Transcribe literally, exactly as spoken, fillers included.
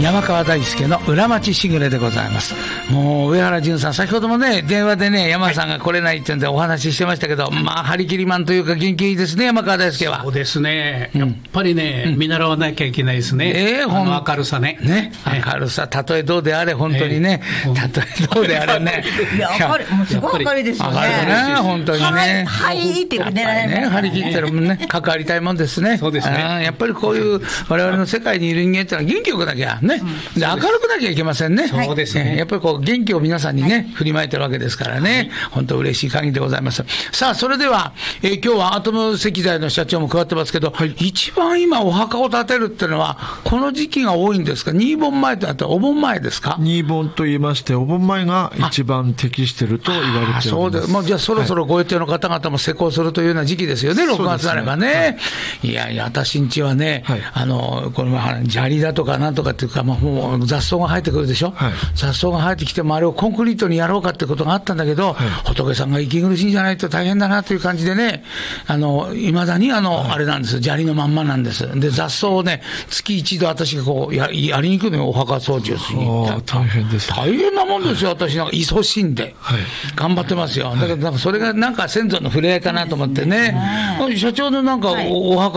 山川大輔の裏町しぐれでございます。もう上原淳さん、先ほどもね電話でね山川さんが来れないって言うんでお話ししてましたけど、はい、まあ張り切りマンというか元気いいですね、山川大輔は。 そうですね、やっぱりね、うん、見習わなきゃいけないですね、えー、あの明るさねね、明るさ、たとえどうであれ本当にね、たとえどうであれねいや明るい、もうすごい明るいですよね。明るいね、本当にね、はい、はい、って言ってね、 張り切ってるもんね、関わりたいもんですね。 そうですね、 やっぱりこういう我々の世界にいる人間ってのは元気よくなきゃね、うん、で明るくなきゃいけませんね。 そうですね、 やっぱりこう元気を皆さんにね、はい、振りまいてるわけですからね、はい、本当嬉しい限りでございます。さあそれでは、えー、今日はアトム石材の社長も加わってますけど、はい、一番今お墓を建てるっていうのはこの時期が多いんですか、にぼんまえとあとお盆前ですか。 にぼんと言いましてお盆前が一番適していると言われております。 そうです、まあ、じゃあそろそろご予定の方々も施工するというような時期ですよね、ろくがつあればね、はい、いやいや私んちはね、はい、あのこの砂利だとかなんとかっていうか、まあ、もう雑草が生えてくるでしょ、はい、雑草が生えてきてもあれをコンクリートにやろうかってことがあったんだけど、はい、仏さんが息苦しいんじゃないと大変だなという感じでね、いまだにあの、はい、あれなんです、砂利のまんまなんです。で雑草をね月一度私がこう や, やりに行くのよ、お墓掃除をしに行った。 大変です、 大変なもんですよ、はい、私なんか勤しんで、はい、頑張ってますよ。だからそれがなんか先祖の触れ合いかなと思ってね、はい、社長のなんかお墓